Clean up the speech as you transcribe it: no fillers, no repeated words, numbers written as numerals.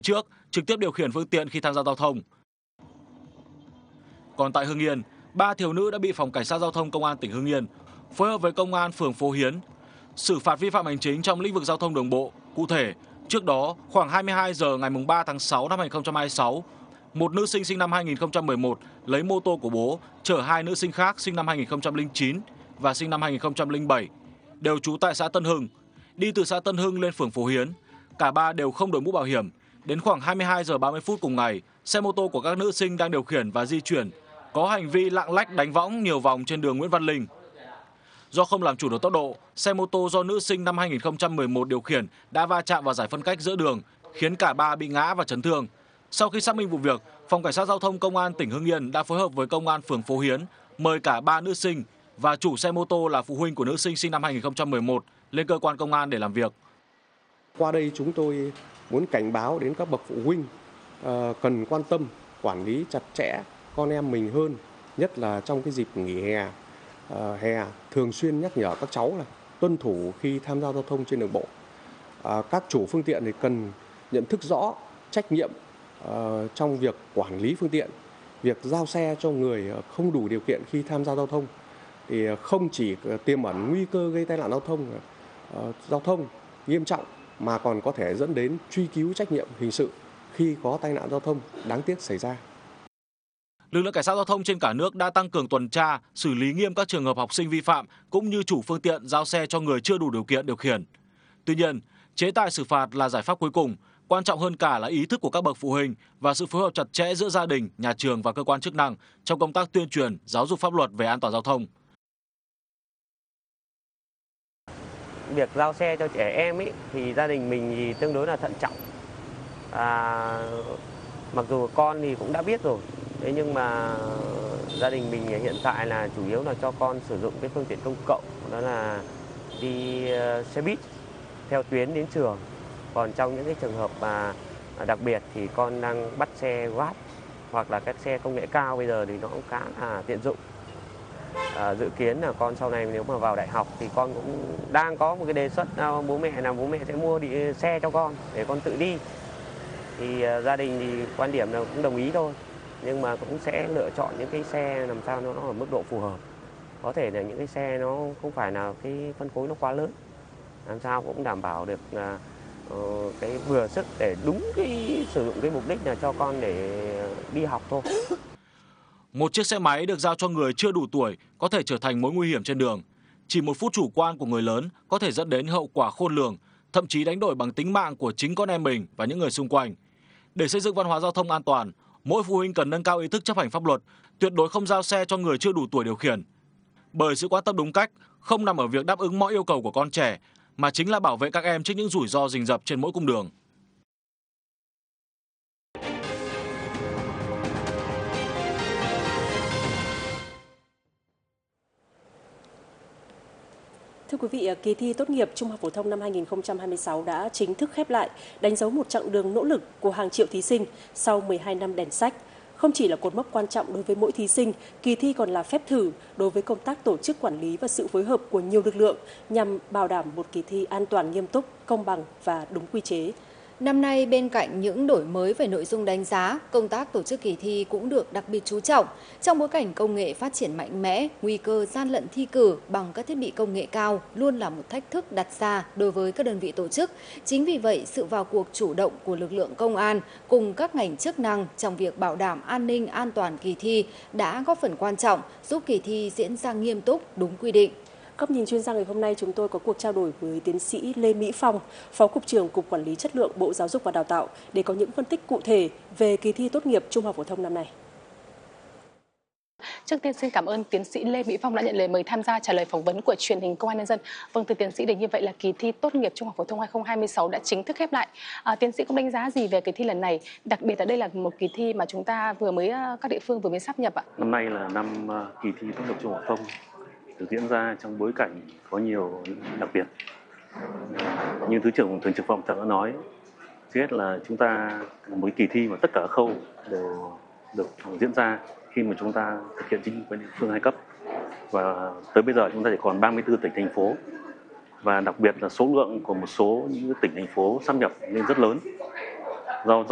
trước trực tiếp điều khiển phương tiện khi tham gia giao thông. Còn tại Hưng Yên, 3 thiếu nữ đã bị Phòng Cảnh sát Giao thông Công an tỉnh Hưng Yên phối hợp với Công an phường Phố Hiến xử phạt vi phạm hành chính trong lĩnh vực giao thông đường bộ. Cụ thể, trước đó khoảng 22 giờ ngày 3 tháng 6 năm 2026, một nữ sinh năm 2011 lấy mô tô của bố chở 2 nữ sinh khác sinh năm 2009 và sinh năm 2007, đều trú tại xã Tân Hưng, đi từ xã Tân Hưng lên phường Phố Hiến. Cả ba đều không đội mũ bảo hiểm. Đến khoảng 22 giờ 30 phút cùng ngày, xe mô tô của các nữ sinh đang điều khiển và di chuyển có hành vi lạng lách đánh võng nhiều vòng trên đường Nguyễn Văn Linh. Do không làm chủ được tốc độ, xe mô tô do nữ sinh năm 2011 điều khiển đã va chạm vào giải phân cách giữa đường, khiến cả ba bị ngã và chấn thương. Sau khi xác minh vụ việc, Phòng Cảnh sát Giao thông Công an tỉnh Hưng Yên đã phối hợp với Công an phường Phố Hiến mời cả ba nữ sinh và chủ xe mô tô là phụ huynh của nữ sinh sinh năm 2011 lên cơ quan công an để làm việc. Qua đây chúng tôi muốn cảnh báo đến các bậc phụ huynh cần quan tâm, quản lý chặt chẽ con em mình hơn, nhất là trong cái dịp nghỉ hè thường xuyên nhắc nhở các cháu là tuân thủ khi tham gia giao thông trên đường bộ. Các chủ phương tiện thì cần nhận thức rõ trách nhiệm trong việc quản lý phương tiện, việc giao xe cho người không đủ điều kiện khi tham gia giao thông thì không chỉ tiềm ẩn nguy cơ gây tai nạn giao thông nghiêm trọng mà còn có thể dẫn đến truy cứu trách nhiệm hình sự khi có tai nạn giao thông đáng tiếc xảy ra. Lực lượng cảnh sát giao thông trên cả nước đã tăng cường tuần tra, xử lý nghiêm các trường hợp học sinh vi phạm cũng như chủ phương tiện giao xe cho người chưa đủ điều kiện điều khiển. Tuy nhiên, chế tài xử phạt là giải pháp cuối cùng, quan trọng hơn cả là ý thức của các bậc phụ huynh và sự phối hợp chặt chẽ giữa gia đình, nhà trường và cơ quan chức năng trong công tác tuyên truyền, giáo dục pháp luật về an toàn giao thông. Việc giao xe cho trẻ em thì gia đình mình thì tương đối là thận trọng. Mặc dù con thì cũng đã biết rồi, thế nhưng mà gia đình mình hiện tại là chủ yếu là cho con sử dụng cái phương tiện công cộng, đó là đi xe buýt theo tuyến đến trường. Còn trong những cái trường hợp mà đặc biệt thì con đang bắt xe Grab hoặc là các xe công nghệ cao bây giờ thì nó cũng khá là tiện dụng. Dự kiến là con sau này nếu mà vào đại học thì con cũng đang có một cái đề xuất bố mẹ sẽ mua xe cho con để con tự đi. Thì gia đình thì quan điểm là cũng đồng ý thôi, nhưng mà cũng sẽ lựa chọn những cái xe làm sao nó ở mức độ phù hợp. Có thể là những cái xe nó không phải là cái phân khối nó quá lớn, làm sao cũng đảm bảo được cái vừa sức để đúng cái sử dụng cái mục đích là cho con để đi học thôi. Một chiếc xe máy được giao cho người chưa đủ tuổi có thể trở thành mối nguy hiểm trên đường. Chỉ một phút chủ quan của người lớn có thể dẫn đến hậu quả khôn lường, thậm chí đánh đổi bằng tính mạng của chính con em mình và những người xung quanh. Để xây dựng văn hóa giao thông an toàn, mỗi phụ huynh cần nâng cao ý thức chấp hành pháp luật, tuyệt đối không giao xe cho người chưa đủ tuổi điều khiển. Bởi sự quan tâm đúng cách không nằm ở việc đáp ứng mọi yêu cầu của con trẻ, mà chính là bảo vệ các em trước những rủi ro rình rập trên mỗi cung đường. Thưa quý vị, kỳ thi tốt nghiệp trung học phổ thông năm 2026 đã chính thức khép lại, đánh dấu một chặng đường nỗ lực của hàng triệu thí sinh sau 12 năm đèn sách. Không chỉ là cột mốc quan trọng đối với mỗi thí sinh, kỳ thi còn là phép thử đối với công tác tổ chức quản lý và sự phối hợp của nhiều lực lượng nhằm bảo đảm một kỳ thi an toàn, nghiêm túc, công bằng và đúng quy chế. Năm nay, bên cạnh những đổi mới về nội dung đánh giá, công tác tổ chức kỳ thi cũng được đặc biệt chú trọng. Trong bối cảnh công nghệ phát triển mạnh mẽ, nguy cơ gian lận thi cử bằng các thiết bị công nghệ cao luôn là một thách thức đặt ra đối với các đơn vị tổ chức. Chính vì vậy, sự vào cuộc chủ động của lực lượng công an cùng các ngành chức năng trong việc bảo đảm an ninh an toàn kỳ thi đã góp phần quan trọng giúp kỳ thi diễn ra nghiêm túc, đúng quy định. Góc nhìn chuyên gia ngày hôm nay chúng tôi có cuộc trao đổi với tiến sĩ Lê Mỹ Phong, Phó Cục trưởng Cục Quản lý Chất lượng Bộ Giáo dục và Đào tạo để có những phân tích cụ thể về kỳ thi tốt nghiệp trung học phổ thông năm nay. Trước tiên xin cảm ơn tiến sĩ Lê Mỹ Phong đã nhận lời mời tham gia trả lời phỏng vấn của truyền hình Công an Nhân dân. Vâng, thưa tiến sĩ, để như vậy là kỳ thi tốt nghiệp trung học phổ thông 2026 đã chính thức khép lại. Tiến sĩ có đánh giá gì về kỳ thi lần này? Đặc biệt là đây là một kỳ thi mà chúng ta các địa phương vừa mới sáp nhập ạ. Năm nay là năm kỳ thi tốt nghiệp trung học phổ thông được diễn ra trong bối cảnh có nhiều đặc biệt. Như Thứ trưởng Thường trực Phạm Trọng đã nói, trước hết là chúng ta một kỳ thi mà tất cả khâu đều được diễn ra khi mà chúng ta thực hiện chính quyền địa phương hai cấp, và tới bây giờ chúng ta chỉ còn 34 tỉnh thành phố, và đặc biệt là số lượng của một số những tỉnh thành phố sáp nhập lên rất lớn. Do